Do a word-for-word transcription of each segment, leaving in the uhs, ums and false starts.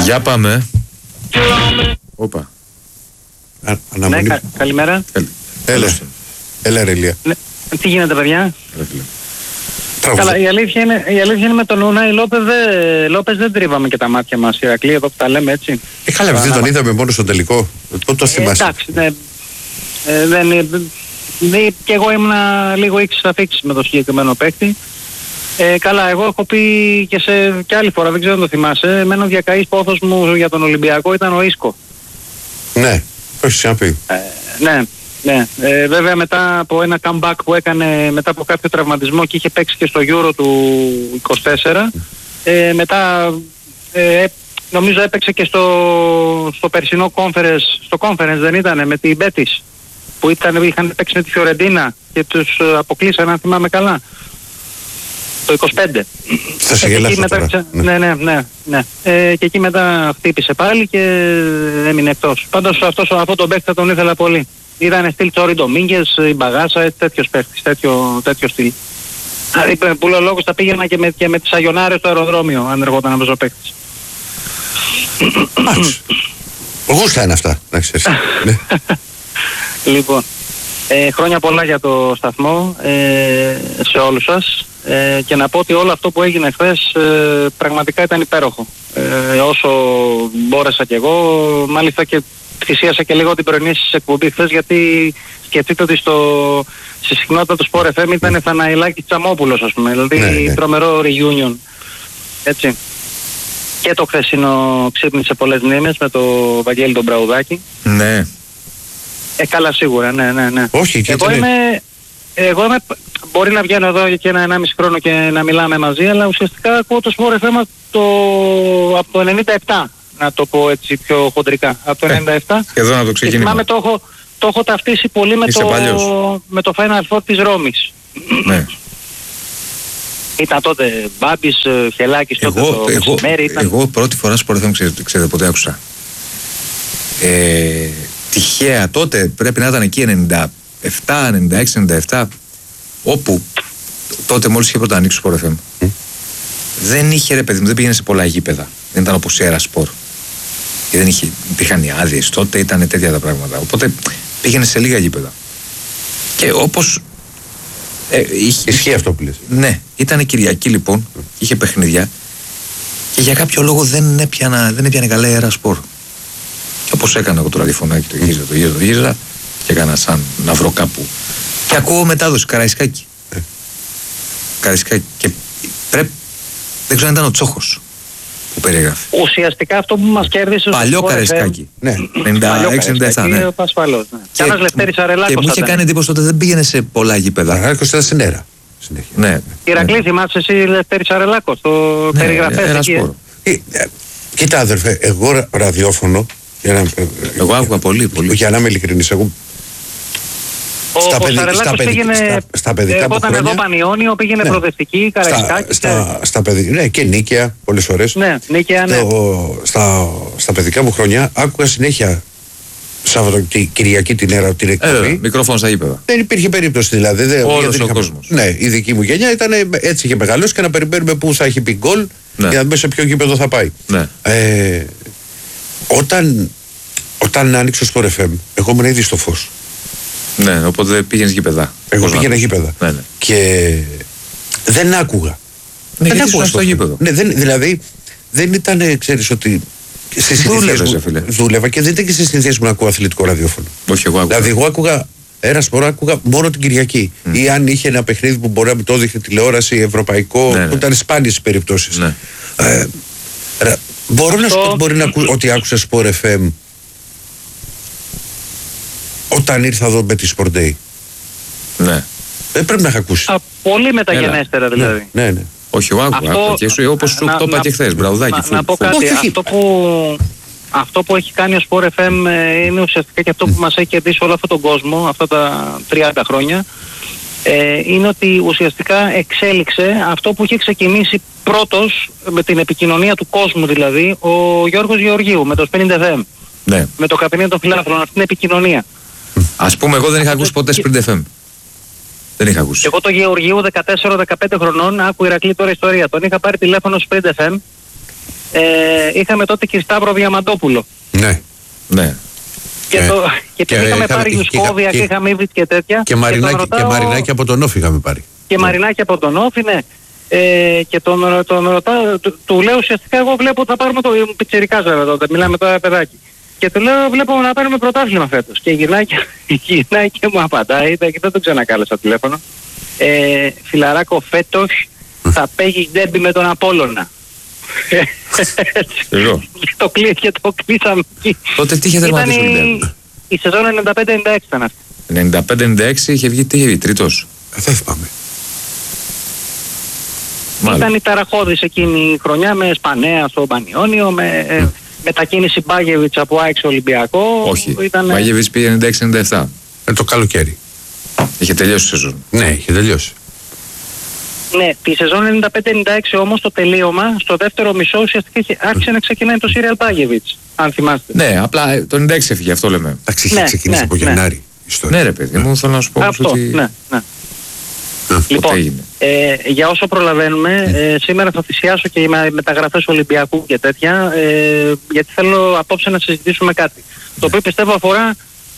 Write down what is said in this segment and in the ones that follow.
Για πάμε. Όπα. Ναι, κα, καλημέρα. Έλα. Έλα ρε Ηλία. Ναι, τι γίνεται παιδιά? Καλά, η αλήθεια, είναι, η αλήθεια είναι με τον Ούναη Λόπες δεν, Λόπες δεν τρίβαμε και τα μάτια μας. Η Ηρακλή εδώ που τα λέμε έτσι. Ε, καλά, δεν τον είδαμε μόνο στο τελικό. Πότε το θυμάσαι? Ε, εντάξει, ναι. Ε, δεν, δεν, και εγώ ήμουνα λίγο ίξις αφήξης με το συγκεκριμένο παίκτη. Ε, καλά, εγώ έχω πει και, σε, και άλλη φορά, δεν ξέρω αν το θυμάσαι, εμένα ο διακαής πόθος μου για τον Ολυμπιακό ήταν ο Ίσκο. Ναι, το έχεις ξαναπεί. Ε, ναι, ναι. Ε, βέβαια μετά από ένα comeback που έκανε μετά από κάποιο τραυματισμό και είχε παίξει και στο Euro του είκοσι τέσσερα, ε, μετά ε, νομίζω έπαιξε και στο, στο περσινό conference, στο conference δεν ήτανε, με την Betis, που ήταν, είχαν παίξει με τη Φιωρεντίνα και τους αποκλείσαν, αν θυμάμαι καλά. Το είκοσι πέντε. Θα σε γελάσω τώρα. Ναι, ναι, ναι. ναι. Ε, και εκεί μετά χτύπησε πάλι και έμεινε εκτός. Πάντως αυτός, αυτό τον παίκτη θα τον ήθελα πολύ. Ήταν στυλ Τσόρι Ντομίνγκες, η Μπαγάσα, τέτοιος παίκτης, τέτοιο, τέτοιο στυλ. Δηλαδή που λέω λόγος θα πήγαινα και με, και με τις αγιονάρες στο αεροδρόμιο αν εργόταν αυτός ο παίκτης. Γούστα είναι αυτά, να ξέρεις. Λοιπόν, ε, χρόνια πολλά για το σταθμό, ε, σε όλους σας. Ε, και να πω ότι όλο αυτό που έγινε χθες ε, πραγματικά ήταν υπέροχο. Ε, όσο μπόρεσα κι εγώ, μάλιστα και θυσίασα και λίγο την πρωινή σας εκπομπή χθες, γιατί σκεφτείτε ότι στο, στη συχνότητα του Sport εφ εμ ήταν Θαναηλάκης Τσαμόπουλος, ας πούμε, δηλαδή ναι, ναι. τρομερό reunion. Έτσι. Και το χθεσινό ξύπνησε πολλές μνήμες με το Βαγγέλη τον Μπραουδάκη. Ναι. Ε, καλά σίγουρα, ναι, ναι, ναι. Όχι, και εγώ είμαι... Εγώ είμαι, μπορεί να βγαίνω εδώ και ένα ενάμιση χρόνο και να μιλάμε μαζί, αλλά ουσιαστικά ακούω το Sport εφ εμ το, από το ενενήντα επτά, να το πω έτσι πιο χοντρικά. Από το ενενήντα επτά. Εδώ να το ξεκινήσουμε. Θυμάμαι το έχω, το έχω ταυτίσει πολύ με το, με το Final Four της Ρώμης. Ναι. Ήταν τότε Μπάμπης, Χελάκης, τότε εγώ, το εγώ, μεσημέρι. Ήταν... Εγώ πρώτη φορά Sport εφ εμ ξέρετε, ξέρετε ποτέ άκουσα. Ε, τυχαία τότε πρέπει να ήταν εκεί ενενήντα επτά, ενενήντα έξι, ενενήντα επτά, όπου τότε μόλις είχε πρώτα ανοίξει το Sport εφ εμ. Mm. Δεν είχε ρε παιδί μου, δεν πήγαινε σε πολλά γήπεδα. Δεν ήταν όπως η Έρα Σπορ. Και δεν είχε, υπήρχαν οι άδειες τότε, ήταν τέτοια τα πράγματα. Οπότε πήγαινε σε λίγα γήπεδα. Και όπως. Ε, είχε, Ισχύει αυτό που λες. Ναι, ήταν Κυριακή λοιπόν, mm. είχε παιχνίδια και για κάποιο λόγο δεν έπιανα, δεν έπιανε καλά η Έρα Σπορ. Και όπως έκανα εγώ το ραδιοφωνάκι, το γύριζα, το γύριζα, το γύριζα. Και έκανα σαν να βρω κάπου. Και ακούω μετάδοση, Καραϊσκάκη. Ε. Καραϊσκάκη. Και πρέπει. Δεν ξέρω αν ήταν ο Τσόχος που περιγράφει. Ουσιαστικά αυτό που μας κέρδισε. Παλιό Καραϊσκάκη. Ναι, ενενήντα έξι ενενήντα επτά. Ναι. Ασφαλώς. Ναι. Και ένας Λευτέρης Αρελάκος. Και μου είχε κάνει εντύπωση ότι δεν πήγαινε σε πολλά γήπεδα. Αρελάκος ήταν στην Έρα. Ναι. Ηρακλή, θυμάσαι εσύ Λευτέρης Αρελάκος, το περιγραφές εκεί. Κοίτα αδερφέ, εγώ ραδιόφωνο. Εγώ άκουγα πολύ, πολύ. Για να είμαι ειλικρινής, εγώ. Ο στα, παιδι, στα, πήγαινε, στα, στα παιδικά ε, μου χρόνια. Όταν εδώ Πανιόνιο πήγαινε ναι. Προοδευτική, Καραϊσκάκη. Στα, στα, στα παιδι, ναι, και Νίκαια πολλές φορές. Ναι, Νίκαια, ναι. Το, στα, στα παιδικά μου χρόνια άκουγα συνέχεια Σαββατοκυριακή την Έρα την εκπομπή. Ε, μικρόφωνο στα γήπεδα. Δεν υπήρχε περίπτωση δηλαδή. Δεν, Όλος ο κόσμος. Ναι, η δική μου γενιά ήταν έτσι είχε μεγαλώσει και να περιμένουμε πού θα έχει πει γκολ ναι. για να δούμε σε ποιο γήπεδο θα πάει. Ναι. Ε, όταν, όταν άνοιξε το Sport εφ εμ, εγώ ήμουν ήδη στο φως. Ναι, οπότε πήγαινε γήπεδα. Εγώ πήγαινα γήπεδα. Ναι, ναι. Και δεν άκουγα. Ναι, δεν άκουγα στο γήπεδο. Ναι, δεν, δηλαδή δεν ήταν, ξέρεις ότι. Δούλευε, φίλε. Δούλευα και δεν ήταν και στις συνήθειες μου να ακούω αθλητικό ραδιόφωνο. Όχι, εγώ άκουγα. Δηλαδή, εγώ άκουγα ένα σπορ, άκουγα μόνο την Κυριακή. Mm. Ή αν είχε ένα παιχνίδι που μπορεί να το έδειχνε τηλεόραση, ευρωπαϊκό, ναι, ναι. που ήταν σπάνιες περιπτώσεις. Ναι. Ε, μπορώ αυτό... να σου πω ότι μπορεί να ακού, ότι άκουσα Sport εφ εμ όταν ήρθα εδώ με τη Sport Day. Ναι. Δεν πρέπει να είχα ακούσει. Α, πολύ μεταγενέστερα δηλαδή. Ναι, ναι. ναι. Όχι, εγώ άκουγα. Αυτό... Και σου, όπως σου το είπα και χθες, Μπραουδάκη. Να, να πω κάτι, όχι, αυτό, που, αυτό που έχει κάνει ο Sport εφ εμ είναι ουσιαστικά και αυτό που μας έχει κερδίσει όλο αυτόν τον κόσμο, αυτά τα τριάντα χρόνια, ε, είναι ότι ουσιαστικά εξέλιξε αυτό που είχε ξεκινήσει πρώτος με την επικοινωνία του κόσμου δηλαδή, ο Γιώργος Γεωργίου με το Sprint εφ εμ. Ναι. Με το καπενείο των φιλάθλων, αυτή την επικοινωνία. Ας πούμε, εγώ δεν είχα ακούσει ποτέ Sprint εφ εμ. Δεν είχα ακούσει. Εγώ το Γεωργίου δεκατέσσερα δεκαπέντε χρονών, άκου Ηρακλή τώρα ιστορία. Τον είχα πάρει τηλέφωνο Sprint εφ εμ ε, είχαμε τότε και Σταύρο Διαμαντόπουλο. Ναι. Ναι. Και, ναι. το, και, και είχαμε είχα, πάρει Ιουσκόβια και, και είχαμε Ήβιτς και τέτοια. Και, μαρινάκι, και, ρωτάω, και μαρινάκι από τον Όφη είχαμε πάρει. Και ναι. μαρινάκι από τον Όφη, ναι. Ε, και τον, τον ρωτάω, του, του λέω ουσιαστικά εγώ βλέπω ότι θα πάρουμε το πιτσιρικάς βέβαια τότε, μιλάμε τώρα παιδάκι. Και του λέω βλέπω να πάρουμε πρωτάθλημα φέτος. Και γυρνάει και, γυρνάει και μου απαντάει, και δεν τον ξανακάλεσα τηλέφωνο. Ε, φιλαράκο, φέτος θα παίγεις ντέρμπι με τον Απόλλωνα. και, το κλεί, και το κλείσαμε εκεί. Τότε τι είχε τερματίσει ο Ολυμπιακός? Η σεζόν ενενήντα πέντε ενενήντα έξι ήταν αυτή. ενενήντα πέντε ενενήντα έξι είχε βγει, τι είχε βγει, τρίτος? Δεν θυμάμαι. Ήταν η ταραχώδης εκείνη η χρονιά με Σπανέα στο Πανιόνιο, με mm. μετακίνηση Μπάγεβιτς από ΑΕΚ σε Ολυμπιακό. Όχι, ήταν... Μπάγεβιτς πήγε ενενήντα έξι ενενήντα επτά. Ε, το καλοκαίρι. Είχε τελειώσει η σεζόν. Ναι, είχε τελειώσει. Ναι, τη σεζόν ενενήντα πέντε ενενήντα έξι όμως το τελείωμα, στο δεύτερο μισό ουσιαστικά είχε, άρχισε να ξεκινάει το Σύριαλ Μπάγεβιτς, αν θυμάστε. Ναι, απλά το ενενήντα έξι έφυγε, αυτό λέμε. Εντάξει, είχε ναι, ξεκινήσει ναι, από Γενάρη. Ναι. Ιστορία. Ναι ρε παιδί μου, θέλω να σου πω αυτό, ότι... ναι, ναι. Λοιπόν, ε, για όσο προλαβαίνουμε, ε, σήμερα θα θυσιάσω και με μεταγραφές Ολυμπιακού και τέτοια, ε, γιατί θέλω απόψε να συζητήσουμε κάτι. Το οποίο πιστεύω αφορά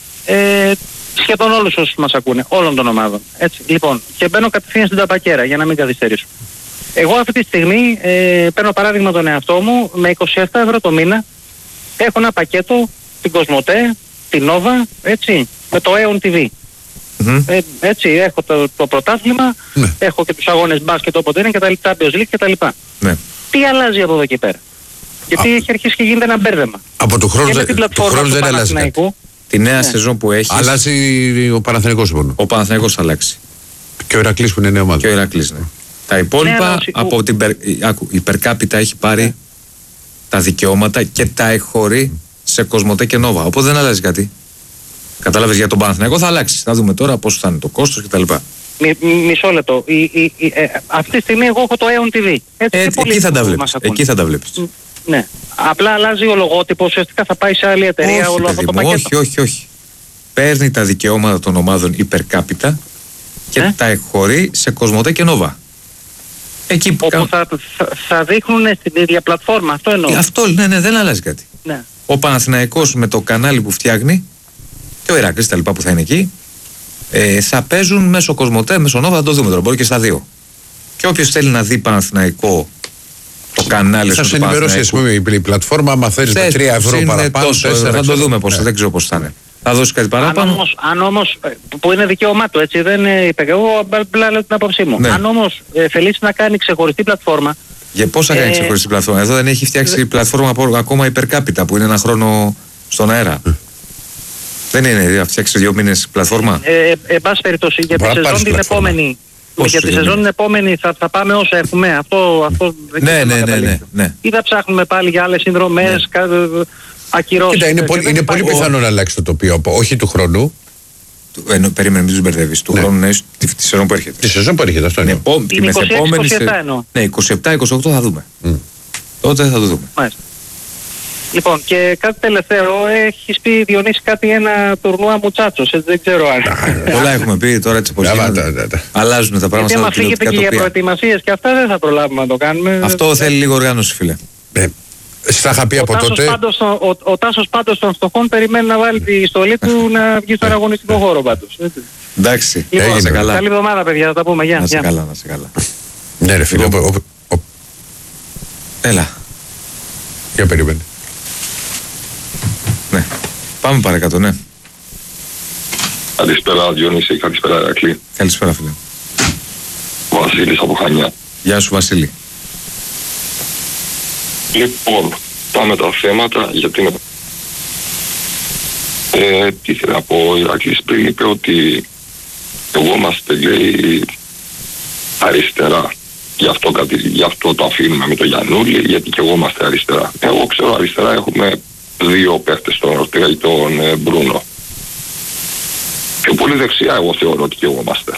ε, σχεδόν όλους όσους μας ακούνε, όλων των ομάδων. Έτσι. Λοιπόν, και μπαίνω κατευθείαν στην ταπακέρα για να μην καθυστερήσω. Εγώ αυτή τη στιγμή ε, παίρνω παράδειγμα τον εαυτό μου, με είκοσι επτά ευρώ το μήνα έχω ένα πακέτο, την Κοσμοτέ, την Nova, έτσι, με το Aeon τι βι. Mm-hmm. Ε, έτσι, έχω το, το πρωτάθλημα, ναι. έχω και τους αγώνες μπάσκετ όποτε είναι και τα Champions League και τα λοιπά. Ναι. Τι αλλάζει από εδώ και πέρα? Γιατί Α... έχει αρχίσει και γίνεται ένα μπέρδεμα. Από το χρόνο, δε, το χρόνο δεν αλλάζει κάτι. Τη νέα ναι. σεζόν που έχει. Αλλάζει ο Παναθηναϊκός μόνο. Ο Παναθηναϊκός θα αλλάξει. Και ο Ηρακλής που είναι νέα ομάδα. Και ο Ηρακλής, ναι. Τα υπόλοιπα ναι, από την περ... η Περκάπιτα έχει πάρει ναι. τα δικαιώματα και τα εχωρεί mm. σε Κοσμοτέ και Nova. Οπότε δεν αλλάζει κάτι. Κατάλαβες, για τον Παναθηναϊκό θα αλλάξει. Θα δούμε τώρα πόσο θα είναι το κόστος κτλ. Μι, μισό λεπτό. Η, η, η, ε, αυτή τη στιγμή εγώ έχω το Aeon τι βι. Έτσι, ε, εκεί, θα τα βλέπεις. εκεί θα τα βλέπεις. Ναι. Απλά αλλάζει ο λογότυπος, ουσιαστικά θα πάει σε άλλη εταιρεία όχι, όλο αυτό το πακέτο. Όχι, όχι, όχι. Παίρνει τα δικαιώματα των ομάδων υπερκάπιτα και ε? τα εχωρεί σε Κοσμοτέ και Nova. Εκεί που Όπου θα, θα, θα δείχνουν στην ίδια πλατφόρμα, αυτό εννοώ. Αυτό, ναι, ναι, δεν αλλάζει κάτι. Ναι. Ο Παναθηναϊκός με το κανάλι που φτιάχνει και ο Ηρακλής τα λοιπά που θα είναι εκεί, ε, θα παίζουν μέσω Κοσμοτέ, μέσω Nova, θα το δούμε τώρα, μπορεί και στα δύο. Και όποιος θέλει να δει Παναθηναϊκό το κανάλι θα σου του ενημερώσει, ας πούμε, η πλατφόρμα, άμα θέλεις με τρία ευρώ παραπάνω, τόσο, θα το δούμε πώς, ναι. δεν ξέρω πώς θα είναι. Θα δώσει κάτι παραπάνω. Αν όμως, αν όμως που είναι δικαίωμά του, έτσι, δεν είπε εγώ, απλά λέω την άποψή μου. Ναι. Αν όμως ε, θελήσει να κάνει ξεχωριστή πλατφόρμα. Για πώς θα κάνει ε, ξεχωριστή πλατφόρμα? Εδώ δεν έχει φτιάξει ε, πλατφόρμα από, ακόμα υπερκάπιτα που είναι ένα χρόνο στον αέρα. Ε. Δεν είναι, θα φτιάξει δύο μήνες πλατφόρμα. Ε, ε, εν πάση περιπτώσει, για τη σεζόν την επόμενη. Για τη σεζόν την επόμενη θα, θα πάμε όσο έχουμε. Αυτό, αυτό δεν ναι, ναι, ναι, ναι, ναι. Ή θα ψάχνουμε πάλι για άλλες συνδρομές, ναι. ακυρώσεις. Κοίτα, είναι, πολύ, είναι πολύ πιθανό να αλλάξει το τοπίο, όχι του χρόνου. Ε, περίμενε, μην τους μπερδεύεις. Του ναι. χρόνου ναι, τη, τη σεζόν που έρχεται. Τη σεζόν που έρχεται, αυτό είναι. Επό, τη μεθεπόμενη. Ναι, είκοσι επτά είκοσι οκτώ θα δούμε. Mm. Τότε θα το δούμε. Μάλιστα. Λοιπόν, και κάτι τελευταίο, έχεις πει, Διονύση, κάτι ένα τουρνουά μουτσάτσος, δεν ξέρω αν... Πολλά έχουμε πει, τώρα έτσι πως αλλάζουν τα πράγματα. Γιατί άμα φύγετε και για προετοιμασίες και αυτά δεν θα προλάβουμε να το κάνουμε. Αυτό θέλει λίγο οργάνωση, φίλε. Στα είχα πει από τότε. Πάντως, ο, ο, ο Τάσος πάντως των φτωχών περιμένει να βάλει τη στολή του να βγει στον αγωνιστικό χώρο πάντως. Εντάξει, λοιπόν, έγινε καλά. Καλή εβδομάδα, παιδιά, θα τα πούμε. Γεια. Να σε καλά, να σε καλά. Ναι ρε φίλε, έλα. Για περίμενε. Ναι. Πάμε παρακάτω, ναι. Καλησπέρα Διονύση, καλησπέρα Ηρακλή. Καλησπέρα φίλε. Βασίλης από Χανιά. Γεια σου Βασίλη. Λοιπόν, πάμε τα θέματα γιατί είναι... Ε, τι ήθελα να πω, ο Ηρακλής πριν είπε ότι εγώ είμαστε, λέει, αριστερά. Γι' αυτό, κάτι, γι' αυτό το αφήνουμε με το Γιαννούλη, γιατί και εγώ είμαστε αριστερά. Εγώ ξέρω αριστερά έχουμε δύο παίχτες, τον Ορτέγα και τον ε, Μπρούνο. Πιο πολύ δεξιά εγώ θεωρώ ότι και εγώ είμαστε.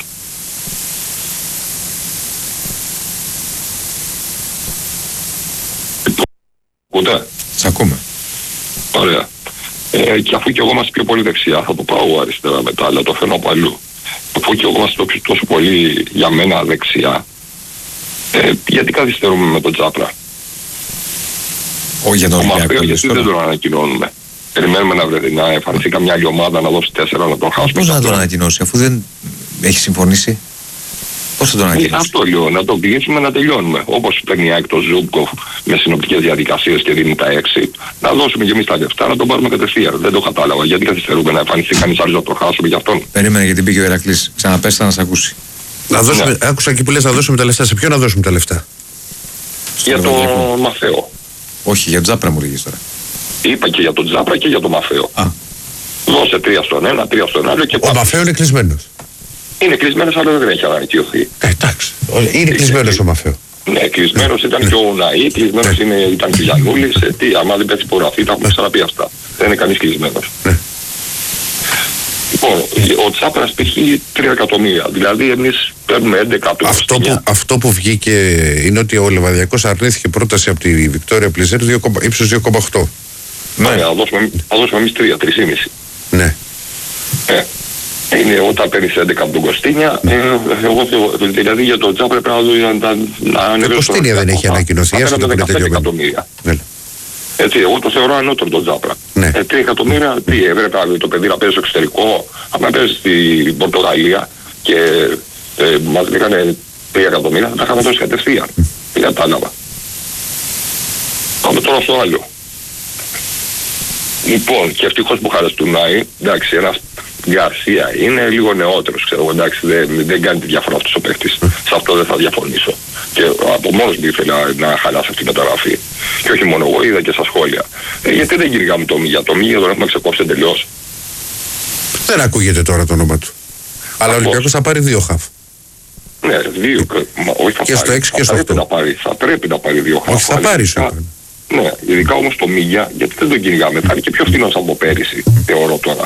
Ακούτε? Σ' ακούμε. Ωραία. Ε, και αφού και εγώ είμαστε πιο πολύ δεξιά, θα το πάω αριστερά μετά, αλλά το φαίνω από αλλού. Αφού και εγώ είμαστε τόσο πολύ για μένα δεξιά, ε, γιατί καθυστερούμε με τον Τζάπρα? Όχι για τον Ολυμπιακό. Γιατί δεν τον ανακοινώνουμε. Περιμένουμε να, βρεθεί, να εμφανιστεί καμιά άλλη ομάδα να δώσει τέσσερα να τον χάσουμε. Πώς να τον ανακοινώσει, αφού δεν έχει συμφωνήσει. Πώς θα τον ανακοινώσει. Αυτό λέω, να τον κλείσουμε να τελειώνουμε. Όπως παίρνει η ΑΕΚ το Ζούμπκοφ με συνοπτικές διαδικασίες και δίνει τα έξι, να δώσουμε και εμείς τα λεφτά να τον πάρουμε κατευθείαν. Δεν το κατάλαβα. Γιατί καθυστερούμε να εμφανιστεί κανείς άλλος να τον χάσουμε γι' αυτόν. Περίμενε γιατί πήγε ο Ηρακλής. Ξαναπέστα να σε ακούσει. Να δώσουμε, ναι. Άκουσα εκεί που λες να δώσουμε τα λεφτά. Σε ποιον να δώσουμε τα λεφτά. Για τον Μαθαίο. Όχι, για τον Τζάπρα μου λέγεις τώρα. Είπα και για τον Τζάπρα και για τον Μαθαίο. Α. Δώσε τρία στον ένα, τρία στον άλλο και ο Μαθαίο είναι κλεισμένος. Είναι κλεισμένος, αλλά δεν έχει ανακοινωθεί. Ε, εντάξει. Είναι κλεισμένος ο Μαθαίο. Ναι, κλεισμένος ήταν και ο Ναή, κλεισμένος ήταν και ο Γιαννούλης. Ε, τι, άμα δεν πέσει υπογραφή, τα έχουμε ξαναπεί αυτά. Δεν είναι κανείς κλεισμένος. Λοιπόν, ο Τσάπρας π.χ. τρία εκατομμύρια. Δηλαδή εμείς παίρνουμε έντεκα από αυτό που, αυτό που βγήκε είναι ότι ο Λεβαδιακός αρνήθηκε πρόταση από τη Βικτόρια Πλιζέρ ύψους δύο κόμμα οκτώ. Ναι, ναι, θα δώσουμε, δώσουμε εμείς τρία, τρία κόμμα πέντε. Ναι. Ε, είναι όταν παίρνεις έντεκα από τον Κωστίνια, ε, εγώ θεωρώ, δηλαδή για τον Τσάπρα πρέπει να, να, να το Κωστίνια δεν έχει ανακοινωθεί, έστω το δεκαπέντε εκατομμύρια. Ναι. Έτσι, εγώ το θεωρώ ανώτερο τον Τζάπρα. Ναι. Ε, τρία εκατομμύρια, τι έπρεπε το παιδί να παίζει στο εξωτερικό, άμα παίζει στην Πορτογαλία και ε, μας λέγανε τρία εκατομμύρια, θα τα είχαμε δώσει κατευθείαν. Τι κατάλαβα. Πάμε τώρα στο άλλο. Λοιπόν, και ευτυχώς που χαρεστουνάει, εντάξει, ένας Γκαρσία είναι λίγο νεότερος, ξέρω εγώ, εντάξει, δεν, δεν κάνει τη διαφορά αυτός ο παίχτης. Σε αυτό δεν θα διαφωνήσω. Και από μόνος μου ήθελα να χαλάσει αυτή τη μεταγραφή. Και όχι μόνο εγώ, είδα και στα σχόλια. Ε, γιατί δεν κυνηγάμε το Μίγια, το Μίγια τον έχουμε ξεκόψει τελειώς. Δεν ακούγεται τώρα το όνομα του. Αλλά ο Ολυμπιακός θα πάρει δύο χαφ. Ναι, δύο. Μα, όχι, θα και πάρει. στο έξι και θα στο οκτώ. Να πάρει, θα πρέπει να πάρει δύο χαφ. Όχι, θα πάρει σου. Ναι, ειδικά όμως το Μίγια, γιατί δεν τον κυνηγάμε. Θα είναι και πιο φθηνός από πέρυσι, θεωρώ τώρα.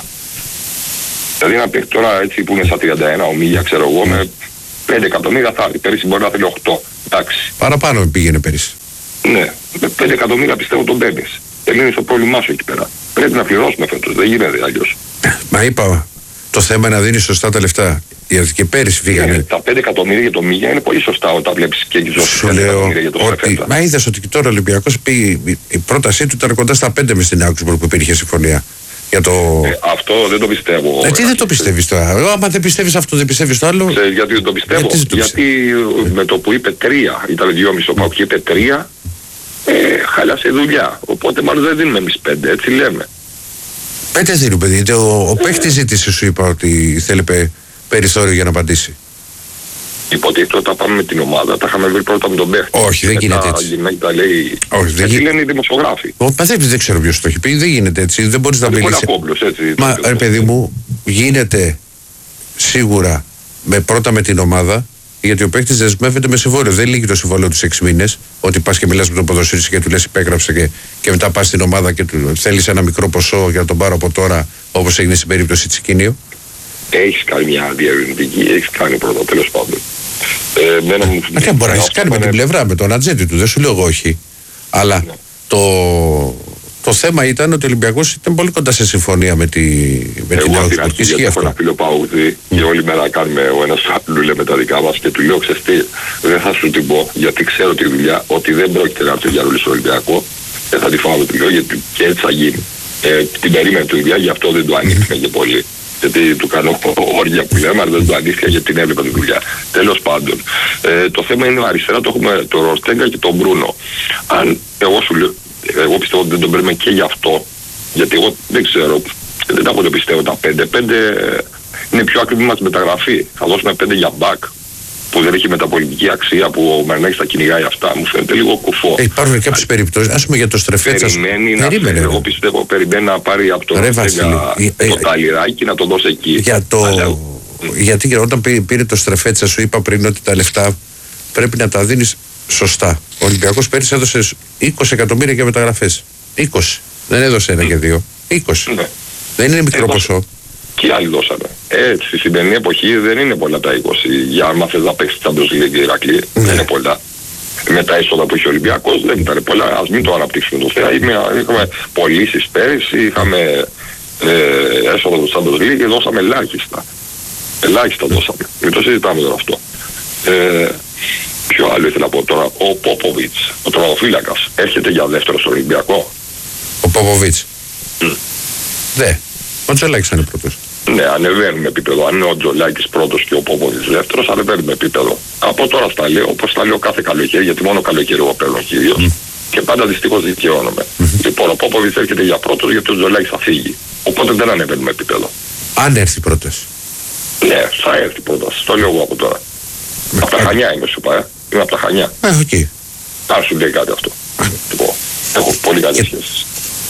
Δηλαδή να παίξει τώρα έτσι που είναι στα τριάντα ένα ο Μίγια, ξέρω εγώ, με πέντε εκατομμύρια θα έρθει. Πέρυσι μπορεί να θέλει οκτώ. Εντάξει. Παραπάνω πήγαινε πέρυσι. Ναι, με πέντε εκατομμύρια πιστεύω τον παίρνεις. Τελειώνει το πρόβλημά σου εκεί πέρα. Πρέπει να πληρώσουμε φέτος, δεν γίνεται αλλιώς. Μα είπα, το θέμα είναι να δίνεις σωστά τα λεφτά. Γιατί και πέρυσι φύγανε. Ναι, τα πέντε εκατομμύρια για το Μίγια είναι πολύ σωστά όταν βλέπεις και έχεις δώσει πέντε εκατομμύρια για το Σεφέτα. Μα είδες ότι τώρα ο Ολυμπιακός πήγε, η πρότασή του ήταν κοντά στα πέντε με στην Augsburg που υπήρχε συμφωνία. Για το... ε, αυτό δεν το πιστεύω. Ε, τι δεν το πιστεύεις τώρα. Εγώ, άμα δεν πιστεύεις αυτό, δεν πιστεύεις το άλλο. Ξέρεις γιατί δεν το πιστεύω. Γιατί, το γιατί με το που είπε τρία, ήταν δυόμισι ο Πάου και είπε τρία, ε, χάλασε δουλειά. Οπότε μάλλον δεν δίνουμε εμείς πέντε, έτσι λέμε. Πέντε δίνουν, παιδί. Ο, ο παίχτης ζήτησε, σου είπα ότι θέλει περιθώριο για να απαντήσει. Υποτίθεται όταν πάμε με την ομάδα, τα είχαμε βρει πρώτα με τον παίχτη. Όχι, δεν γίνεται έτσι. Τα λέει... Όχι, δεν έτσι λένε οι δημοσιογράφοι. Ο Παθέπης δεν ξέρω ποιος το έχει πει, δεν γίνεται έτσι. Δεν μπορείς να μιλήσεις. Μα ρε παιδί μου, γίνεται σίγουρα με πρώτα με την ομάδα, γιατί ο παίκτης δεσμεύεται με συμβόλαιο. Δεν λύγει το συμβόλαιο τους έξι μήνες. Ότι πας και μιλάς με τον ποδοσφαιριστή και του λες υπέγραψε και, και μετά πας στην ομάδα και του θέλεις ένα μικρό ποσό για να τον πάρω από τώρα, όπως έγινε στην περίπτωση Τσικίνιο. Έχεις κάνει μια διαρρυντική, έχεις κάνει πρώτα, τέλος πάντων. Ε, μου... Μα τι μπορεί να έχεις κάνει με την πλευρά, με τον ατζέντη του, δεν σου λέω εγώ όχι. Αλλά ναι. το, το θέμα ήταν ότι ο Ολυμπιακός ήταν πολύ κοντά σε συμφωνία με, τη, με την Augsburg. Ισχύει αυτό. Έχω ένα φίλο Παούδη και όλη μέρα κάνουμε ο ένας του λέμε τα δικά μας και του λέω ξέρεις τι, δεν θα σου την πω γιατί ξέρω τη δουλειά ότι δεν πρόκειται να έρθει ο Γιαννούλης στο Ολυμπιακό. Δεν θα τη φάω, του λέω γιατί και έτσι θα γίνει. Ε, την περίμενε τη δουλειά, γι' αυτό δεν το ανήθηκα και πολύ. Γιατί του κάνω όρια που λέμε, αλλά δεν το αντίστοιχα γιατί την έβλεπα τη δουλειά. Τέλος πάντων, ε, το θέμα είναι αριστερά, το έχουμε τον Ροστέγκα και τον Μπρούνο. Αν εγώ σου λέω, εγώ πιστεύω ότι δεν τον παίρνουμε και γι' αυτό, γιατί εγώ δεν ξέρω, δεν τα έχω το πιστεύω τα πέντε. Πέντε είναι πιο ακριβή μας μεταγραφή. Θα δώσουμε πέντε για μπακ, που δεν έχει μεταπολιτική αξία, που ο Μαρινάκης θα κυνηγάει αυτά. Μου φαίνεται λίγο κουφό. Ε, υπάρχουν κάποιες περιπτώσεις, ας πούμε για το Στρεφέτσα. Περιμένει να φέρει, εγώ πιστεύω, περιμένει να πάρει από το, το ταλιράκι να το δώσει εκεί. Για το... Αλλά... Γιατί όταν πήρε το Στρεφέτσα, σου είπα πριν ότι τα λεφτά πρέπει να τα δίνεις σωστά. Ο Ολυμπιακός πέρυσι έδωσε είκοσι εκατομμύρια για μεταγραφές. είκοσι. Δεν έδωσε ένα και δύο. είκοσι. Ναι. Δεν είναι μικρό ποσό. Και άλλοι δώσανε. Έτσι, στη σημερινή εποχή δεν είναι πολλά τα είκοσι. Για άμα θες να παίξεις Champions League, Ηρακλή, ναι. Δεν είναι πολλά. Με τα έσοδα που είχε ο Ολυμπιακός δεν ήταν πολλά. Ας μην το αναπτύξουμε το θέμα. Είχαμε πωλήσεις πέρυσι, είχαμε ε, έσοδα του Champions League και δώσαμε ελάχιστα. Ελάχιστα δώσαμε. Μην το συζητάμε τώρα αυτό. Ε, Ποιο άλλο ήθελα να πω τώρα, ο Πόποβιτς, ο τροματοφύλακας, έρχεται για δεύτερο στο Ολυμπιακό. Ο Πόποβιτς. Mm. Δε. Ο Τζολάκης είναι πρώτος. Ναι, ανεβαίνουμε επίπεδο. Αν είναι ο Τζολάκης πρώτος και ο Πόποβιτς δεύτερος, ανεβαίνουμε επίπεδο. Από τώρα στα λέω, όπως τα λέω κάθε καλοκαίρι, γιατί μόνο καλοκαίρι εγώ παίρνω κυρίως. Mm. Και πάντα δυστυχώς δικαιώνομαι. Mm-hmm. Λοιπόν, ο Πόποβιτς έρχεται για πρώτος, γιατί ο Τζολάκης θα φύγει. Οπότε δεν ανεβαίνουμε επίπεδο. Αν έρθει πρώτος. Ναι, θα έρθει πρώτος. Το λέω εγώ από τώρα. Mm. Από τα Χανιά είμαι, σου είπα, ε. Είμαι από τα Χανιά. Ε, οκ. Okay. Αν σου λέει κάτι αυτό. Λοιπόν, έχω πολύ καλές και... σχέσεις.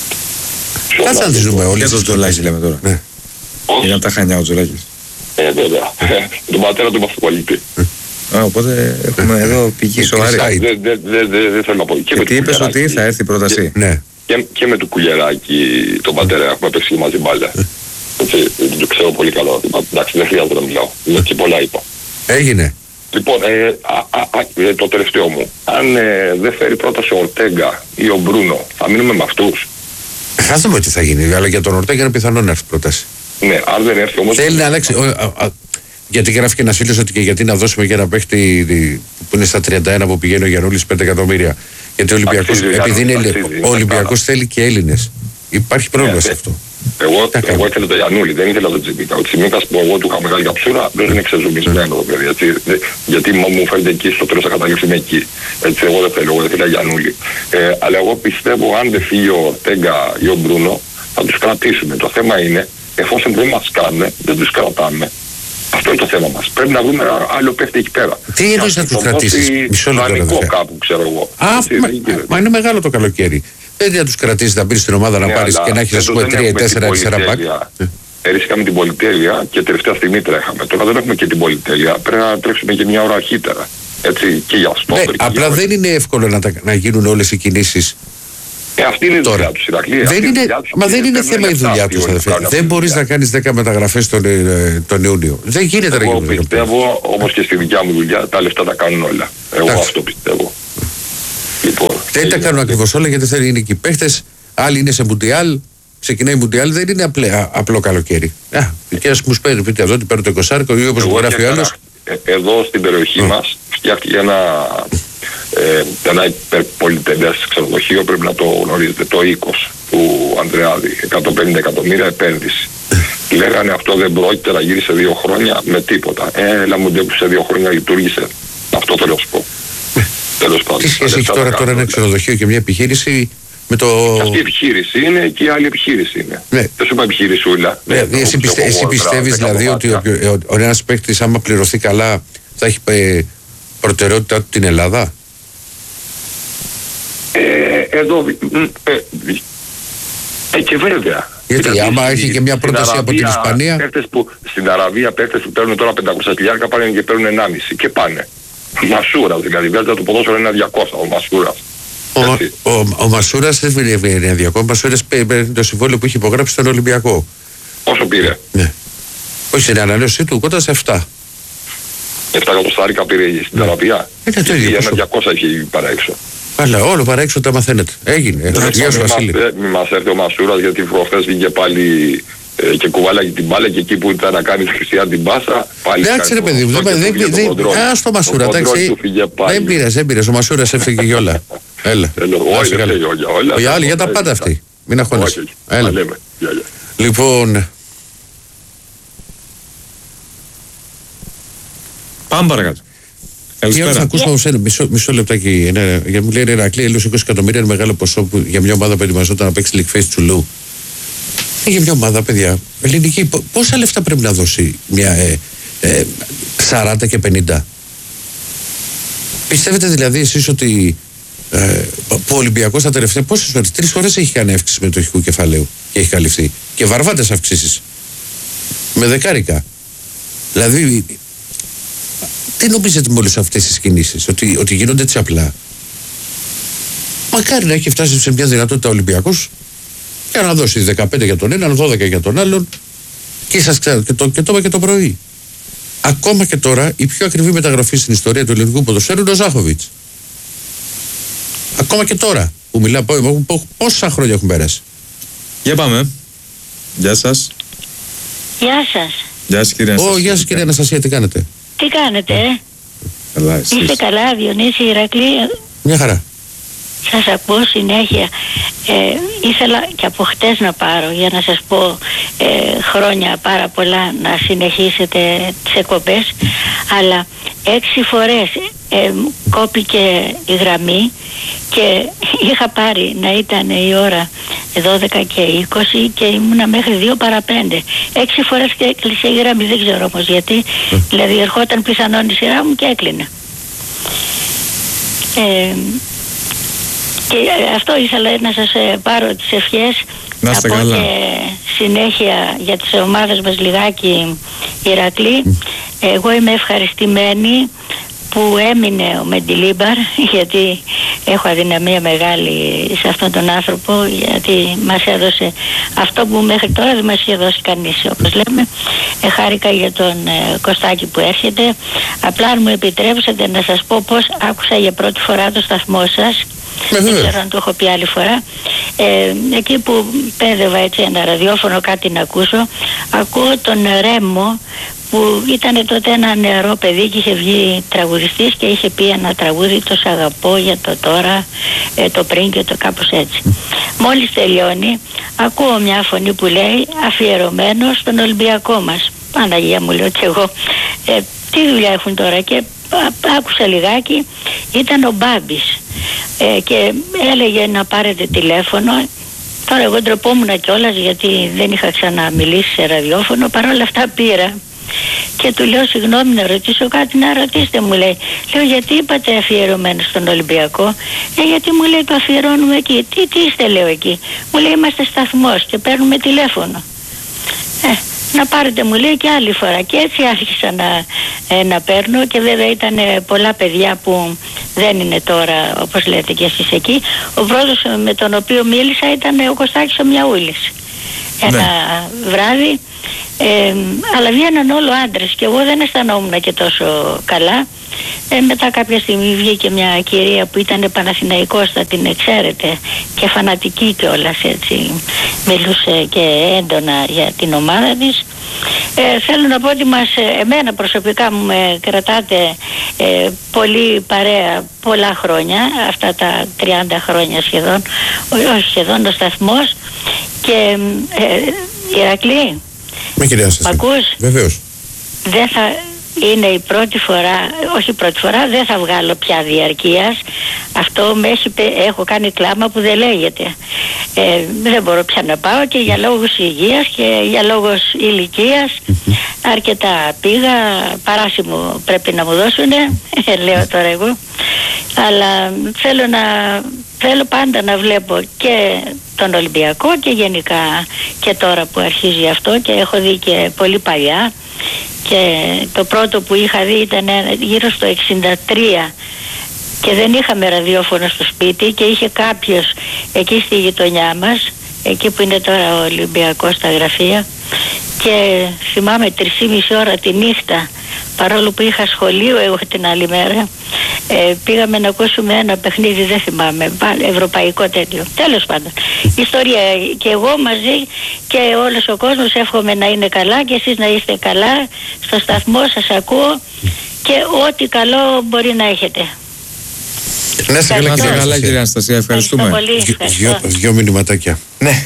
Κάτσε να τις δούμε όλοι. Για τον Τζολάκη λέμε τώρα. Ναι. Είναι από τα Χανιά ο Τζολάκης. Ε, βέβαια. Τον πατέρα του Μαυκοπολίτη. Α, οπότε έχουμε εδώ πηγή σοβαρή. Δεν θέλω να πω. Και τι είπες ότι θα έρθει η πρόταση. Ναι. Και με του Κουλιεράκη τον πατέρα έχουμε παίξει μαζί μπάλια. Έτσι, το ξέρω πολύ καλά. Εντάξει, δεν χρειάζεται να μιλάω. Και πολλά είπα. Έγινε. Λοιπόν, ε, α, α, α, το τελευταίο μου. Αν ε, δεν φέρει πρόταση ο Ορτέγκα ή ο Μπρούνο, θα μείνουμε με αυτούς. Θα δούμε τι θα γίνει. Αλλά για τον Ορτέγκα είναι πιθανό να έρθει πρόταση. Ναι, αν δεν έρθει όμως. Θέλει να αλλάξει. Γιατί γράφει και ένα φίλο ότι και γιατί να δώσουμε και ένα παίχτη που είναι στα τριάντα ένα που πηγαίνει ο Γιαννούλης πέντε εκατομμύρια. Γιατί ο Ολυμπιακός, επειδή είναι αξίζει, ο Ολυμπιακός θέλει και Έλληνες. Υπάρχει πρόβλημα σε αυτό. Εγώ, εγώ ήθελα το Γιαννούλη, δεν ήθελα το Τσιμίκα. Ο Τσιμίκας που εγώ του είχα μεγάλη καψούρα δεν είναι ξεζουμισμένο το παιδί. Έτσι, γιατί μου φαίνεται εκεί στο τέλος θα καταλήξουμε εκεί. Έτσι, εγώ δεν θέλω, εγώ δεν ήθελα Γιαννούλη. Ε, αλλά εγώ πιστεύω αν δεν φύγει ο Ορτέγκα ή ο Μπρούνο θα τους κρατήσουμε. Το θέμα είναι εφόσον δεν μας κάνουν, δεν τους κρατάμε. Αυτό είναι το θέμα μας. Πρέπει να βρούμε ένα άλλο παίχτη εκεί πέρα. Τι εννοείς να τους κρατήσεις? Μισό λεπτό. Κάπου ξέρω εγώ. Α, μα, μα είναι μεγάλο το καλοκαίρι. Δεν είναι να τους κρατήσεις, να μπεις στην ομάδα να ναι, πάρεις και να έχεις ας πούμε τρία τέσσερα αριστερά μπακ. Είχαμε την πολυτέλεια και τελευταία στιγμή τρέχαμε. Τώρα δεν έχουμε και την πολυτέλεια. Πρέπει να τρέξουμε και μια ώρα αρχίτερα. Έτσι και για αυτό. Ναι, απλά δεν είναι εύκολο να, τα, να γίνουν όλες οι κινήσεις. Ε, αυτή είναι η δουλειά τους, Ηρακλή. Δεν είναι, μα δεν είναι θέμα η δουλειά τους, αδερφέ. Δεν μπορείς να κάνεις δέκα μεταγραφές τον, τον Ιούνιο. Δεν γίνεται να γίνει. Εγώ πιστεύω, όπως και στη δικιά μου δουλειά, τα λεφτά τα κάνουν όλα. Εγώ Άς. αυτό πιστεύω. Λοιπόν, δεν τα κάνουν ακριβώς όλα γιατί θέλουν είναι εκεί παίχτες. Άλλοι είναι σε Μουντιάλ. Ξεκινάει Μουντιάλ, δεν είναι απλέ, απλό καλοκαίρι. Α, και ας μου παίρνει πείτε εδώ ότι παίρνει το εικοσάρικο ή όπως μου γράφει ο άλλος. Εδώ στην περιοχή mm. μας φτιάχτηκε ένα, ε, ένα υπερπολιτελές ξενοδοχείο, πρέπει να το γνωρίζετε, το οίκος του Ανδρεάδη, εκατόν πενήντα εκατομμύρια επένδυση. Λέγανε αυτό δεν πρόκειται να γύρει σε δύο χρόνια με τίποτα. Ε, έλα μου ντέπου σε δύο χρόνια λειτουργήσε. Αυτό θέλω να σου πω. Τέλος πάντων. Τι σχέση έχει τώρα, τώρα ένα ξενοδοχείο και μια επιχείρηση με το... Αυτή η επιχείρηση είναι και η άλλη επιχείρηση είναι. Ναι. Δεν σου είπα επιχείρησούλα. Ναι, ναι, εσύ, πιστε, εσύ πιστεύεις δηλαδή ότι ο, ο, ο, ο ένας παίκτης άμα πληρωθεί καλά θα έχει ε, προτεραιότητα την Ελλάδα? Ε, εδώ... Ε, ε, και βέβαια. Γιατί δηλαδή, άμα έχει και μια πρόταση Αραβία, από την Ισπανία... Που, στην Αραβία παίκτες που παίρνουν τώρα πεντακόσια χιλιάδες πάνε και παίρνουν ενάμιση και πάνε. Μασούρας δηλαδή, βγάζει το ποδόσφαιρο είναι διακόσια ο Μασούρας. Ο, ο, ο, ο Μασούρας δεν πήρε ενδιακό. Ο Μασούρας πήρε το συμβόλαιο που είχε υπογράψει στον Ολυμπιακό. Πόσο πήρε? Ναι. Όχι στην ανανέωσή του, κοντά σε επτά. επτά εκατοστάρικα πήρε στην Αραβία. Είναι το ίδιο. Ένα διακόσια είχε παραέξω. Αλλά όλο παραέξω τα μαθαίνετε. Έγινε. Γεια σου Βασίλη. Μη μας έρθει ο Μασούρας γιατί προχθές βγήκε πάλι ε, και κουβάλαγε την μπάλα και εκεί που ήταν να κάνει χρυσιά την μπάσα πάλι. Εντάξει ρε παιδί μου, ας το Μασούρα, εντάξει. Δεν πήρες, δεν πήρες, ο Μασούρας έφυγε και όλα. Έλα. Όχι, δεν για άλλοι, για τα πάντα αυτοί. Μην αγχώνεσαι. Έλα. Λοιπόν... Πάμε παρακάτω. Τι άλλο θα ακούσουμε από σένα, μισό, μισό λεπτάκι. Ναι, για μου λέει Ηρακλή, έλος είκοσι εκατομμύρια είναι μεγάλο ποσό που, για μια ομάδα που ετοιμαζόταν να παίξει League Face Τσουλού. Για μια ομάδα, παιδιά, ελληνική, πόσα λεφτά πρέπει να δώσει μια ε, ε, σαράντα και πενήντα. Πιστεύετε δηλαδή εσείς ότι ε, ο Ολυμπιακός τα τελευταία πόσες φορές, τρεις φορές έχει κάνει αύξηση μετοχικού κεφαλαίου και έχει καλυφθεί. Και βαρβάτες αυξήσεις. Με δεκάρικα. Δηλαδή, τι νομίζετε με όλες αυτές τις κινήσεις, ότι, ότι γίνονται έτσι απλά? Μακάρι να έχει φτάσει σε μια δυνατότητα ο Ολυμπιακός για να δώσει δεκαπέντε για τον έναν, δώδεκα για τον άλλον και σας ξέρω και το, και το είπα και το πρωί. Ακόμα και τώρα η πιο ακριβή μεταγραφή στην ιστορία του ελληνικού ποδοσφαίρου είναι ο Ζάχοβιτς. Ακόμα και τώρα που μιλάω, πόσα χρόνια έχουν πέρασει. Για πάμε. Γεια σας. Γεια σας. Γεια σας κυρία Αναστασία. Ω, γεια σας κυρία Αναστασία, τι κάνετε? Τι κάνετε, ε? Καλά, εσείς. Είστε καλά, Διονύση, Ηρακλή? Μια χαρά. Σας ακούω συνέχεια. Ε, ήθελα και από χτες να πάρω για να σας πω ε, χρόνια πάρα πολλά να συνεχίσετε τις εκπομπές, αλλά έξι φορές ε, κόπηκε η γραμμή και είχα πάρει να ήταν η ώρα δώδεκα και είκοσι και ήμουνα μέχρι δύο παρά πέντε. Έξι φορές και έκλεισε η γραμμή, δεν ξέρω όμως γιατί. Mm. Δηλαδή ερχόταν πιθανόν η σειρά μου και έκλεινε. Ε, και αυτό ήθελα να σας πάρω τις ευχές. Να είστε πω καλά. Και συνέχεια για τις ομάδες μας λιγάκι Ηρακλή. Mm. Εγώ είμαι ευχαριστημένη που έμεινε ο Μεντιλίμπαρ, γιατί έχω αδυναμία μεγάλη σε αυτόν τον άνθρωπο, γιατί μας έδωσε αυτό που μέχρι τώρα δεν μας είχε δώσει κανείς, όπως λέμε. Ε, χάρηκα για τον ε, Κωστάκη που έρχεται. Απλά αν μου επιτρέψετε να σας πω πώς άκουσα για πρώτη φορά το σταθμό σας. Δεν ξέρω αν το έχω πει άλλη φορά. Ε, εκεί που πέδευα έτσι ένα ραδιόφωνο κάτι να ακούσω, ακούω τον Ρέμο, που ήταν τότε ένα νεαρό παιδί και είχε βγει τραγουδιστής και είχε πει ένα τραγούδι, το «Σ' αγαπώ για το τώρα, ε, το πριν» και το κάπως έτσι. Μόλις τελειώνει, ακούω μια φωνή που λέει αφιερωμένο στον Ολυμπιακό μας. Παναγία μου, λέω κι εγώ, ε, τι δουλειά έχουν τώρα, και άκουσα λιγάκι, ήταν ο Μπάμπης ε, και έλεγε να πάρετε τηλέφωνο. Τώρα εγώ ντροπόμουν κιόλας γιατί δεν είχα ξαναμιλήσει σε ραδιόφωνο, παρόλα αυτά πήρα. Και του λέω συγγνώμη να ρωτήσω κάτι. Να ρωτήστε, μου λέει. Λέω γιατί είπατε αφιερωμένο στον Ολυμπιακό? Ε, γιατί μου λέει το αφιερώνουμε εκεί. Τι, τι είστε, λέω, εκεί? Μου λέει είμαστε σταθμός και παίρνουμε τηλέφωνο. Ε, να πάρετε, μου λέει, και άλλη φορά. Και έτσι άρχισα να, ε, να παίρνω, και βέβαια ήταν ε, πολλά παιδιά που δεν είναι τώρα, όπως λέτε και εσείς εκεί. Ο πρώτος με τον οποίο μίλησα ήταν ο Κωστάκης ο Μιαούλης. Ένα ναι. βράδυ. Ε, αλλά βγαίναν όλο άντρες και εγώ δεν αισθανόμουν και τόσο καλά. Ε, μετά κάποια στιγμή βγήκε μια κυρία που ήταν Παναθηναϊκός, θα την ξέρετε, και φανατική κιόλας, έτσι, μιλούσε και έντονα για την ομάδα της. Ε, θέλω να πω ότι μας, εμένα προσωπικά μου με κρατάτε ε, πολύ παρέα πολλά χρόνια, αυτά τα τριάντα χρόνια σχεδόν, όχι σχεδόν, ο σταθμός. Και ε, Ηρακλή, με κυρία σας, μ' ακούς? Βεβαίως. Δεν θα είναι η πρώτη φορά, όχι η πρώτη φορά, δεν θα βγάλω πια διαρκείας. Αυτό με έχει, έχω κάνει κλάμα που δεν λέγεται. Ε, δεν μπορώ πια να πάω, και για λόγους υγείας και για λόγους ηλικίας. Αρκετά πήγα, παράσημο πρέπει να μου δώσουνε, λέω τώρα εγώ. Αλλά θέλω να θέλω πάντα να βλέπω και τον Ολυμπιακό και γενικά και τώρα που αρχίζει αυτό, και έχω δει και πολύ παλιά, και το πρώτο που είχα δει ήταν γύρω στο εξήντα τρία και δεν είχαμε ραδιόφωνο στο σπίτι, και είχε κάποιος εκεί στη γειτονιά μας, εκεί που είναι τώρα ο Ολυμπιακός στα γραφεία, και θυμάμαι τρεις και μισή ώρα τη νύχτα, παρόλο που είχα σχολείο εγώ την άλλη μέρα, ε, πήγαμε να ακούσουμε ένα παιχνίδι, δεν θυμάμαι, ευρωπαϊκό τέτοιο. Τέλος πάντων, ιστορία, και εγώ μαζί και όλος ο κόσμος εύχομαι να είναι καλά, και εσείς να είστε καλά στο σταθμό, σας ακούω, και ό,τι καλό μπορεί να έχετε. Να είστε καλά, καλά, καλά, κυρία Αναστασία, ευχαριστούμε. Δυο μηνυματάκια. Ναι.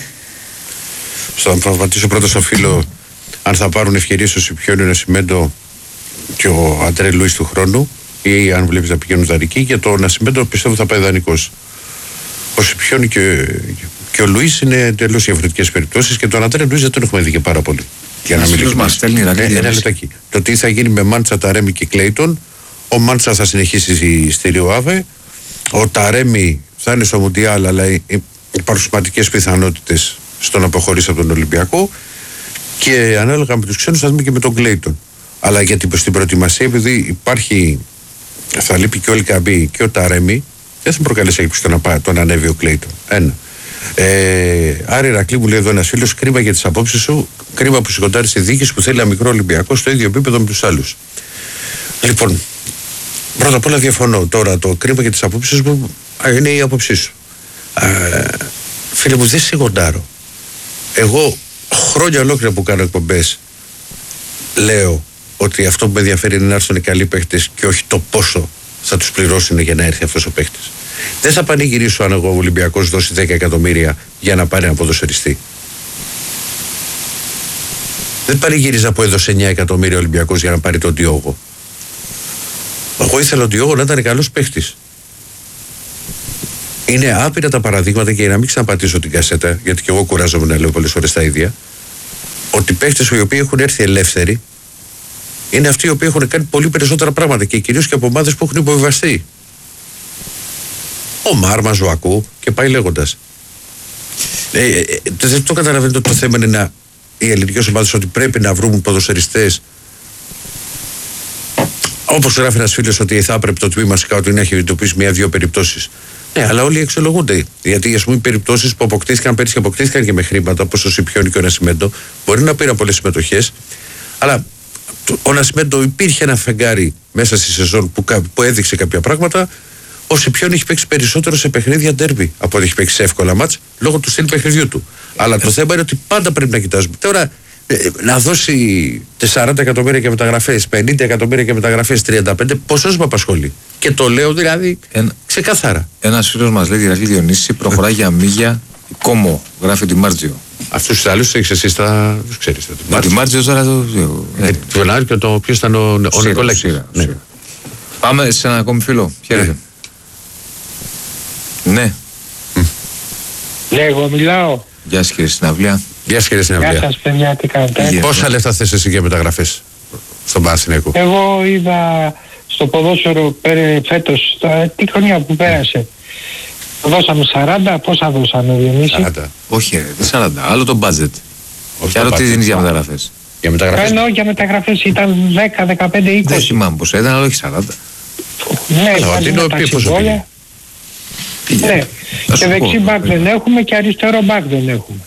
Θα πραγματίσω πρώτα στο φίλο αν θα πάρουν ευκαιρίες στο Σιπιόνι, ένα Νασιμέντο και ο Αντρέ Λουίς του χρόνου, ή αν βλέπεις να πηγαίνουν δανεικοί. Για το Νασιμέντο πιστεύω θα πάει δανεικός. Ο Σιπιόνι και, και ο Λουίς είναι εντελώς διαφορετικές περιπτώσεις, και τον Αντρέ Λουίς δεν τον έχουμε δει και πάρα πολύ. Για να μην μας στέλνει ένα λεπτάκι. Το τι θα γίνει με Μάντσα, Ταρέμι και Κλέιτον. Ο Μάντσα θα συνεχίσει στη Ρίο Άβε. Ο Ταρέμι θα είναι στο Μουντιάλ, αλλά υπάρχουν σημαντικές πιθανότητες στο να αποχωρήσει από τον Ολυμπιακό, και ανάλογα με τους ξένους θα δούμε και με τον Κλέιτον. Αλλά γιατί στην προετοιμασία, επειδή υπάρχει, θα λείπει και ο Ελκαμπή και ο Ταρέμι, δεν θα προκαλέσει έκπληξη το να, πάει, το να ανέβει ο Κλέιτον. Ένα. Ε, Άρα, Ηρακλή, μου λέει εδώ ένας φίλος, κρίμα για τις απόψεις σου, κρίμα που σηκωτάρει στη δίκη που θέλει ένα μικρό Ολυμπιακό στο ίδιο επίπεδο με τους άλλους. Λοιπόν, πρώτα απ' όλα διαφωνώ. Τώρα το κρίμα για τις απόψεις μου είναι η απόψή σου. Ε, φίλε μου, δεν σιγοντάρω. Εγώ χρόνια ολόκληρα που κάνω εκπομπές λέω ότι αυτό που με ενδιαφέρει είναι να έρθουν καλοί παίχτες και όχι το πόσο θα τους πληρώσουν για να έρθει αυτός ο παίχτης. Δεν θα πανηγυρίσω αν ο Ολυμπιακός δώσει δέκα εκατομμύρια για να πάρει ένα ποδοσφαιριστή. Δεν πανηγύριζα που έδωσε εννιά εκατομμύρια ο Ολυμπιακός για να πάρει τον Διόγο. Εγώ ήθελα ο Διόγο να ήταν καλός παίχτης. Είναι άπειρα τα παραδείγματα και για να μην ξαναπατήσω την κασέτα, γιατί και εγώ κουράζομαι να λέω πολλές φορές τα ίδια, ότι παίχτες οι οποίοι έχουν έρθει ελεύθεροι είναι αυτοί οι οποίοι έχουν κάνει πολύ περισσότερα πράγματα και κυρίως και από ομάδες που έχουν υποβιβαστεί. Ο Μάρμα, Ζωακού και πάει λέγοντας. Ε, ε, ε, δεν το καταλαβαίνετε ότι το θέμα είναι να, οι ελληνικές ομάδες ότι πρέπει να βρουν ποδοσφαιριστές. Όπως γράφει ένας φίλος ότι θα έπρεπε το τμήμα σκάουτινγκ να έχει εντοπίσει μία-δύο περιπτώσεις. Ναι, αλλά όλοι εξολογούνται. Γιατί ας πούμε οι περιπτώσεις που αποκτήθηκαν πέρυσι και αποκτήθηκαν και με χρήματα, όπως ο Σιπιόνι και ο Νασιμέντο, μπορεί να πήραν πολλές συμμετοχές, αλλά ο Νασιμέντο υπήρχε ένα φεγγάρι μέσα στη σεζόν που, που έδειξε κάποια πράγματα. Ο Σιπιόνι έχει παίξει περισσότερο σε παιχνίδια ντέρμπι από ότι έχει παίξει σε εύκολα μάτς λόγω του στυλ παιχνιδιού του. Αλλά το θέμα είναι ότι πάντα πρέπει να κοιτάζουμε. Τώρα να δώσει σαράντα εκατομμύρια και μεταγραφές, πενήντα εκατομμύρια και μεταγραφές, τριάντα πέντε, ποσός με απασχολεί. Και το λέω δηλαδή Εν, ξεκάθαρα. Ένας φίλος μας λέει, Ηρακλή Διονύση, προχωράει για μίγια Κόμο, γράφει τη Μάρτζιο. Αυτούς τους άλλους έχεις εσύ στα. Τους ξέρεις. Τη Μάρτζιο τώρα το. Του Ενάρη και το ποιος ήταν ο Νικολάκης. Πάμε σε ένα ακόμη φίλο. Χαίρετε. Ναι. Ναι, εγώ μιλάω. Γεια σας κύριε Συναυλία. Γεια σας κύριε Συναυλία. Γεια σας παιδιά, τι κάνετε. Πόσα λεφτά θες εσύ για μεταγραφές στον Παναθηναϊκό? Εγώ είδα στο ποδόσφαιρο φέτος, τη χρονιά που πέρασε. Δώσαμε σαράντα, πόσα δώσαμε Διονύση? σαράντα. Όχι ρε, δεν σαράντα, άλλο το budget. Και άλλο τι δίνεις για μεταγραφές? Για μεταγραφές. Ενώ για μεταγραφές ήταν δέκα, δεκαπέντε, είκοσι. Δεν θυμάμαι πόσο ήταν, αλλά όχι σαράντα. Ναι, μαζί με τα συμβόλαια. Ναι, και δεξί μπακ δεν έχουμε και αριστερό μπακ δεν έχουμε.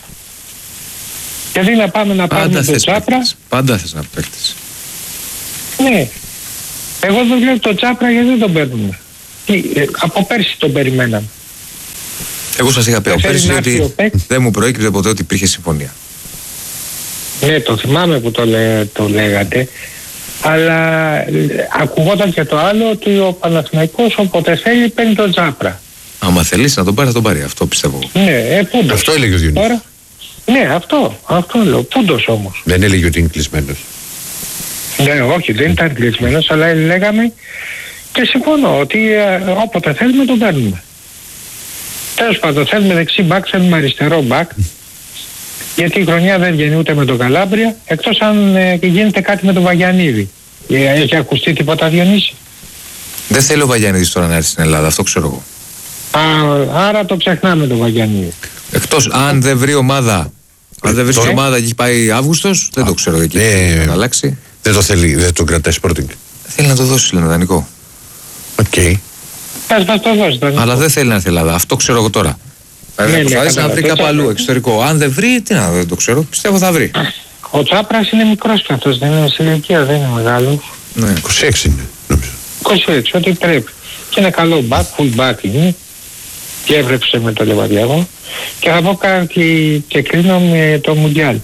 Γιατί να πάμε να πάρουμε το Τσάπρα. Πάντα θες να παίκτης. Ναι. Εγώ δεν βλέπω το Τσάπρα γιατί δεν τον παίρνουμε. Από πέρσι τον περιμέναμε. Εγώ σας είχα πει από πέρσι ότι δεν μου προέκυψε ποτέ ότι υπήρχε συμφωνία. Ναι, το θυμάμαι που το, λέ, το λέγατε. Αλλά ακουγόταν και το άλλο ότι ο Παναθηναϊκός όποτε θέλει παίρνει τον Τσάπρα. Άμα θέλεις να τον πάρει, θα τον πάρει. Αυτό πιστεύω. Ναι, ε, πούντος. Αυτό έλεγε ο Διονύσης. Τώρα, ναι, αυτό, αυτό λέω. Πούντος όμως. Δεν έλεγε ότι είναι κλεισμένος. Ναι, όχι, δεν ήταν κλεισμένος, αλλά λέγαμε και συμφωνώ ότι ε, όποτε θέλουμε τον παίρνουμε. Τέλος πάντων, θέλουμε δεξί μπακ, θέλουμε αριστερό μπακ. Γιατί η χρονιά δεν βγαίνει ούτε με τον Καλάμπρια, εκτός αν ε, γίνεται κάτι με τον Βαγιανίδη. Ε, έχει ακουστεί τίποτα Διονύση? Δεν θέλει ο Βαγιανίδης τώρα να έρθει στην Ελλάδα, αυτό ξέρω εγώ. Α, άρα το ξεχνάμε τον Βαγιανίδη. Εκτός αν δεν βρει ομάδα, αν δεν βρει τώρα... ομάδα και έχει πάει Αύγουστος, δεν Α, το ξέρω εκεί. Ε, να αλλάξει. Δεν το θέλει, δεν το κρατάει Sporting. Θέλει να το δώσει, λένε δανεικό. Οκ. Okay. Ας μας το δώσει δανεικό. Αλλά δεν θέλει να έρθει Ελλάδα, αυτό ξέρω εγώ τώρα. Ναι, θα προσπαθήσει να βρει κάπου αλλού, εξωτερικό. Αν δεν βρει, τι να δεν το ξέρω, πιστεύω θα βρει. Ο Τσάπρας είναι μικρός και αυτός, δεν είναι σε ηλικία, δεν είναι μεγάλος. Ναι. είκοσι έξι είναι, νομίζω. είκοσι έξι, ό,τι πρέπει. Και είναι καλό back, full back είναι. Και έβρεψε με το Λεβαδιακό. Και θα πω κάτι και κλείνω με το Μουντιάλ.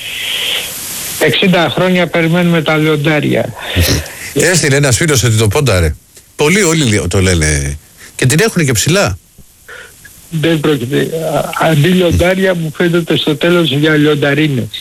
εξήντα χρόνια περιμένουμε τα λιοντάρια. Έστειλε ένας φίλος ότι το πόνταρε. Πολλοί όλοι το λένε. Και την έχουν και ψηλά. Δεν πρόκειται. Αντί λιοντάρια μου φαίνεται στο τέλος για λιονταρίνες.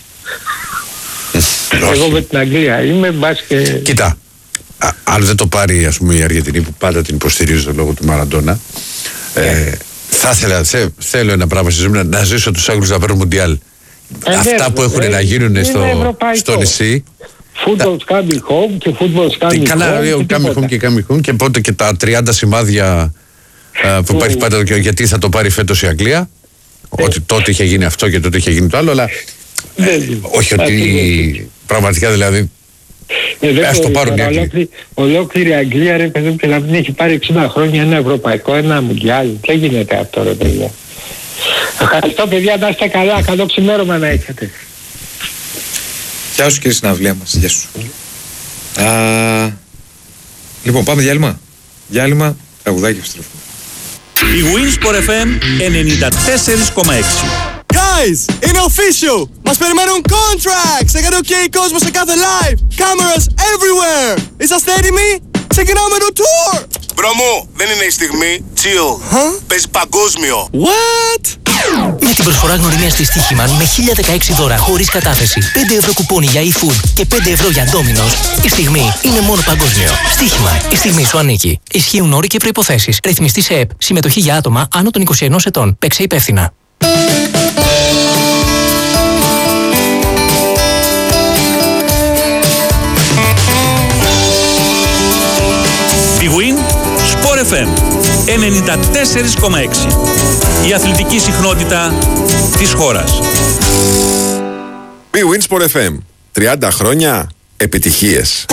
Εγώ με την Αγγλία είμαι, μπας και... Κοίτα, α, αν δεν το πάρει ας πούμε η Αργεντινή που πάντα την υποστηρίζει λόγω του Μαραντόνα, ε, θα ήθελα, θε, θέλω ένα πράγμα στη ζωή να, να ζήσω τους Άγγλους να παίρνουν Μουντιάλ. Ε, Αυτά που έχουν ε, να γίνουν στο, στο νησί. Football's coming home και football's coming home. Καλά, coming home και coming home και πότε και τα τριάντα σημάδια uh, που υπάρχει πάντα γιατί θα το πάρει φέτος η Αγγλία. Ότι τότε είχε γίνει αυτό και τότε είχε γίνει το άλλο, αλλά ε, όχι ότι πραγματικά δηλαδή ε, ας το πάρουν οι Αγγλοί. Ολόκληρη η Αγγλία ρε παιδί και να μην έχει πάρει εξήντα χρόνια ένα ευρωπαϊκό, ένα Μουντιάλ. Δεν γίνεται αυτό ρε παιδιά. Ευχαριστώ παιδιά, να είστε καλά, καλό ξημέρωμα να έχετε. Γεια σου κύριε συναυλία μας, γεια σου. Α, λοιπόν πάμε διάλειμμα. Διάλειμμα, τραγουδάκι επιστρέφουμε. Η Winsport εφ εμ ενενήντα τέσσερα κόμμα έξι. Guys, είναι official! Μας περιμένουν contracts! εκατομμύρια κόσμο σε κάθε live! Cameras everywhere! Είσαστε έτοιμοι? Ξεκινάμε το tour! Μπρο μου, δεν είναι η στιγμή. Chill. Huh? Παίζει παγκόσμιο. What? Με την προσφορά γνωριμίας της Στοίχημαν με χίλια δεκαέξι δώρα χωρίς κατάθεση, πέντε ευρώ κουπόνι για e-food και πέντε ευρώ για Domino's, η στιγμή είναι μόνο παγκόσμιο. Στοίχημαν, η στιγμή σου ανήκει. Ισχύουν όροι και προϋποθέσεις. Ρυθμιστή σε ΕΠ. Συμμετοχή για άτομα άνω των είκοσι ενός ετών. Παίξε υπεύθυνα. Big Win Sport εφ εμ ενενήντα τέσσερα κόμμα έξι. Η αθλητική συχνότητα της χώρας. Big Win Sport εφ εμ. τριάντα χρόνια επιτυχίες.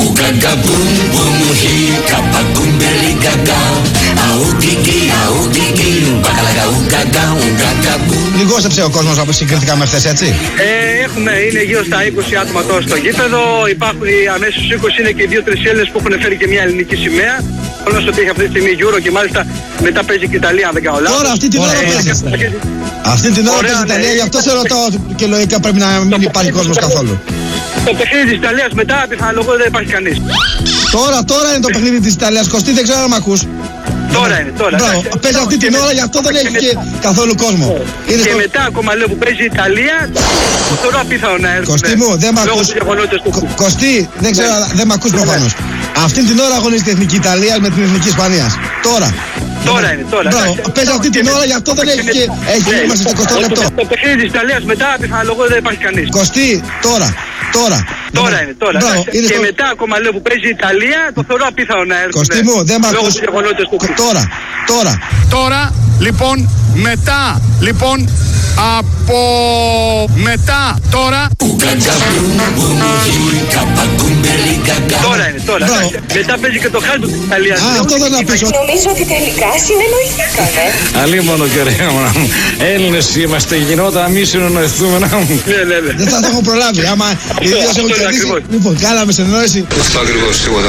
Λιγόσεψε ο κόσμος από συγκριτικά με χθες, έτσι. Ε, έχουμε, είναι γύρω στα είκοσι άτομα τώρα στο γήπεδο. Υπάρχουν οι αμέσως είκοσι, είναι και οι δύο τρεις Έλληνες που έχουν φέρει και μια ελληνική σημαία. Όλος ότι έχει αυτή τη στιγμή Euro και μάλιστα μετά παίζει και η Ιταλία, αν δεν κάνω λάθος. Τώρα αυτή την ώρα παίζει. Αυτή την ώρα παίζει η Ιταλία, γι' αυτό σε ρωτάω και λογικά πρέπει να μην υπάρχει κόσμος καθόλου. Το παιχνίδι της Ιταλίας μετά, πιθανολογώ δεν υπάρχει κανείς. Τώρα, τώρα είναι το παιχνίδι της Ιταλίας. Κωστή, δεν ξέρω αν μ' ακούς. Τώρα είναι, τώρα. Μπράβο, παίζει αυτή την ώρα, γι' αυτό δεν έχει και καθόλου κόσμο. Είναι και στο... μετά ακόμα λέω που παίζει η Ιταλία, τώρα απίθανο να έρθουν. Κωστή μου, δεν μ' ακούς. Κωστή, δεν ξέρω, δεν μ' ακούς προφανώς. Αυτή την ώρα αγωνίζεται η Εθνική Ιταλία με την Εθνική Ισπανίας. Τώρα. Τώρα είναι, τώρα. Μπράβο, παίζει αυτή την ώρα, γι' αυτό δεν έχει και έχει είμαστε στο εικοστό λεπτό. Το παιχνίδι της Ιταλίας μετά, πιθανολογώ δεν υπάρχει κανείς. Κωστή, τώρα. Τώρα. Τώρα είναι, τώρα. Μπράβο, είναι και στο... μετά ακόμα λέω που παίζει η Ιταλία, το θεωρώ απίθανο να έρθουν. Κωστή μου, δεν μ' ακούς. Τώρα, τώρα. Τώρα, λοιπόν, μετά, λοιπόν, από μετά, τώρα. Τώρα είναι, τώρα. Μετά παίζει και το χάλτο της Ιταλίας. Α, αυτό δεν να πεις. Νομίζω ότι τελικά συνεννοηθήκαμε. Αλίμονο και ωραία μου. Έλληνες είμαστε, γινόταν να μην συνεννοηθούμε να μου. Ναι, ναι, ναι. Δεν θα το έχω προλάβει. Άμα οι δύο έχουν κερδίσει. Λοιπόν, κάναμε συνεννόηση. Αυτό ακριβώς, τίποτα.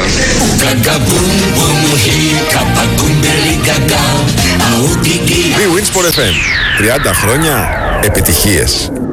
Big Win Sport εφ εμ. τριάντα χρόνια επιτυχίες.